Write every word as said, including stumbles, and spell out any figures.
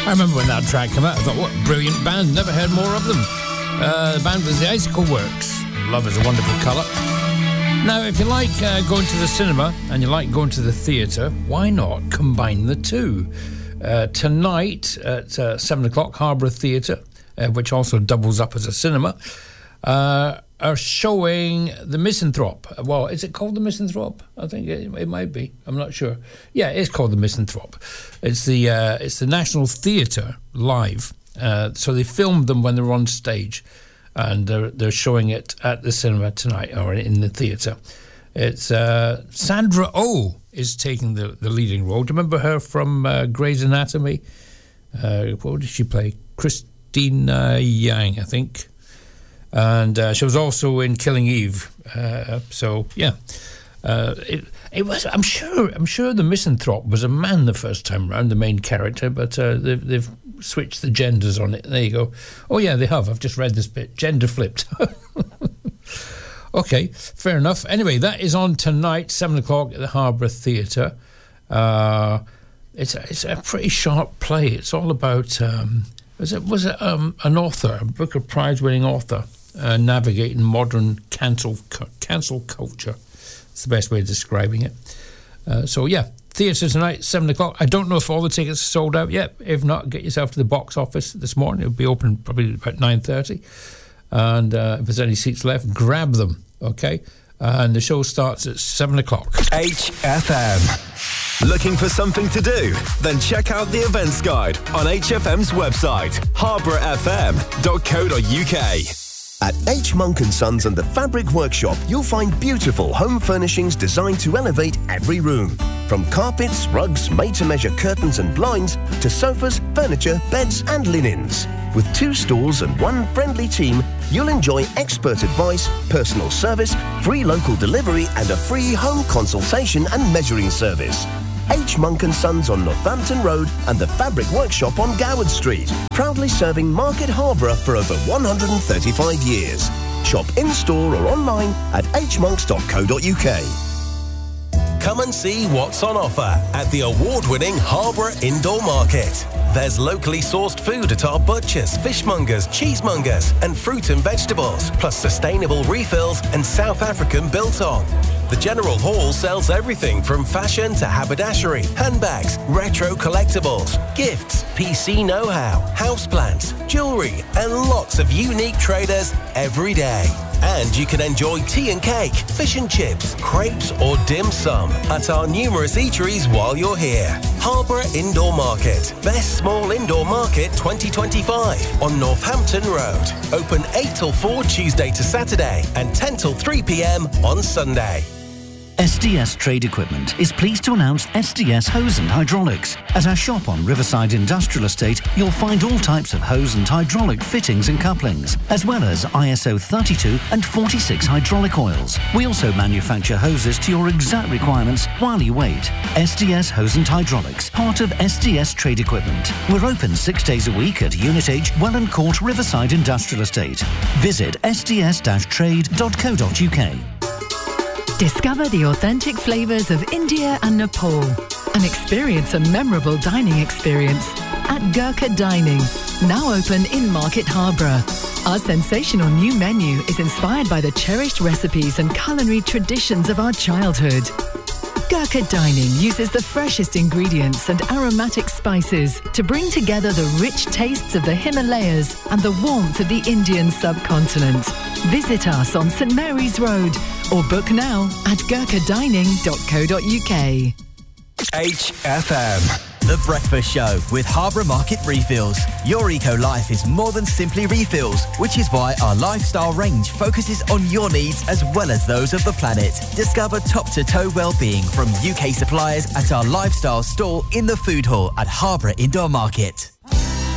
I remember when that track came out, I thought, what a brilliant band. Never heard more of them. Uh, the band was the Icicle Works. Love is a Wonderful Colour. Now, if you like uh, going to the cinema and you like going to the theatre, why not combine the two? Uh, tonight at uh, seven o'clock, Harbour Theatre, uh, which also doubles up as a cinema, uh, are showing The Misanthrope. Well, is it called The Misanthrope? I think it, it might be. I'm not sure. Yeah, it's called The Misanthrope. It's the uh, it's the National Theatre live. Uh, so they filmed them when they were on stage, and they're, they're showing it at the cinema tonight, or in the theatre. It's uh, Sandra Oh is taking the, the leading role. Do you remember her from uh, Grey's Anatomy? Uh, what did she play? Christina Yang, I think. And uh, she was also in Killing Eve. Uh, so yeah, uh, it it was. I'm sure. I'm sure the Misanthrope was a man the first time round, the main character. But uh, they've, they've switched the genders on it. There you go. Oh yeah, they have. I've just read this bit. Gender flipped. Okay, fair enough. Anyway, that is on tonight, seven o'clock at the Harbour Theatre. Uh, it's a, it's a pretty sharp play. It's all about. Um, was it was it um, an author, a Booker Prize-winning author? Uh, navigating modern cancel cu- cancel culture. It's the best way of describing it. Uh, so yeah, theatre tonight, seven o'clock. I don't know if all the tickets are sold out yet. If not, get yourself to the box office this morning. It'll be open probably about nine thirty. And uh, if there's any seats left, grab them, okay? Uh, and the show starts at seven o'clock. H F M. Looking for something to do? Then check out the events guide on H F M's website, harbour f m dot co dot u k. At H. Monk and Sons and the Fabric Workshop, you'll find beautiful home furnishings designed to elevate every room. From carpets, rugs, made-to-measure curtains and blinds, to sofas, furniture, beds and linens. With two stores and one friendly team, you'll enjoy expert advice, personal service, free local delivery and a free home consultation and measuring service. H. Monk and Sons on Northampton Road and the Fabric Workshop on Goward Street. Proudly serving Market Harborough for over one hundred thirty-five years. Shop in-store or online at h monks dot co dot u k. Come and see what's on offer at the award-winning Harborough Indoor Market. There's locally sourced food at our butchers, fishmongers, cheesemongers and fruit and vegetables, plus sustainable refills and South African biltong. The General Hall sells everything from fashion to haberdashery, handbags, retro collectibles, gifts, P C know-how, houseplants, jewellery and lots of unique traders every day. And you can enjoy tea and cake, fish and chips, crepes or dim sum at our numerous eateries while you're here. Harborough Indoor Market, Best Small Indoor Market twenty twenty-five on Northampton Road. Open eight till four Tuesday to Saturday and ten till three p m on Sunday. S D S Trade Equipment is pleased to announce S D S Hose and Hydraulics. At our shop on Riverside Industrial Estate, you'll find all types of hose and hydraulic fittings and couplings, as well as I S O thirty-two and forty-six hydraulic oils. We also manufacture hoses to your exact requirements while you wait. S D S Hose and Hydraulics, part of S D S Trade Equipment. We're open six days a week at Unit H, Welland Court, Riverside Industrial Estate. Visit s d s dash trade dot co dot u k. Discover the authentic flavours of India and Nepal and experience a memorable dining experience at Gurkha Dining, now open in Market Harborough. Our sensational new menu is inspired by the cherished recipes and culinary traditions of our childhood. Gurkha Dining uses the freshest ingredients and aromatic spices to bring together the rich tastes of the Himalayas and the warmth of the Indian subcontinent. Visit us on St Mary's Road or book now at gurkha dining dot co dot u k. H F M. The Breakfast Show with Harborough Market Refills. Your eco-life is more than simply refills, which is why our lifestyle range focuses on your needs as well as those of the planet. Discover top-to-toe well-being from U K suppliers at our lifestyle store in the food hall at Harborough Indoor Market.